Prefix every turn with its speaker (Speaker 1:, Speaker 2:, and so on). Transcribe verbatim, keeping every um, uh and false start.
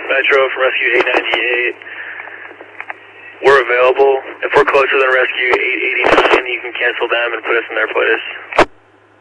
Speaker 1: Metro from Rescue eight ninety-eight. We're available. If we're closer than Rescue eight eighty-nine, you can cancel them and put us in their place.